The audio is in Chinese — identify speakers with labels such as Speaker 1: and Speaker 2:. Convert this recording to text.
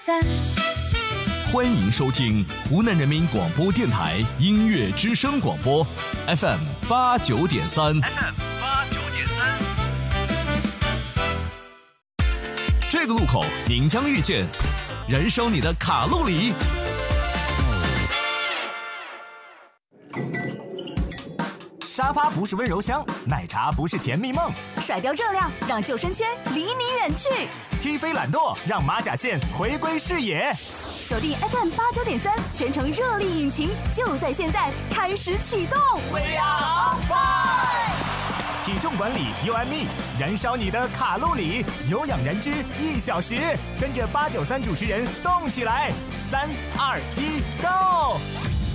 Speaker 1: 欢迎收听湖南人民广播电台音乐之声广播 FM89.3。这个路口您将遇见燃烧你的卡路里。
Speaker 2: 沙发不是温柔乡，奶茶不是甜蜜梦，
Speaker 3: 甩掉热量，让救生圈离你远去。
Speaker 2: 踢飞懒惰，让马甲线回归视野。
Speaker 3: 锁定 FM89.3，全程热力引擎就在现在开始启动。
Speaker 2: We are on fire！ 体重管理 You and Me， 燃烧你的卡路里，有氧燃脂1小时，跟着893主持人动起来，3、2、1， Go！